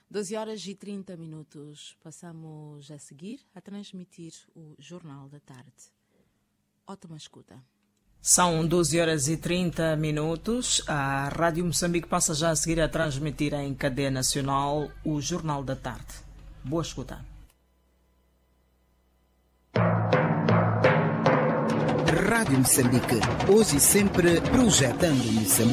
12 horas e 30 minutos. Passamos a seguir a transmitir o Jornal da Tarde. Ótima escuta. São 12 horas e 30 minutos. A Rádio Moçambique passa já a seguir a transmitir em cadeia nacional o Jornal da Tarde. Boa escuta. Rádio Moçambique, hoje e sempre projetando Moçambique.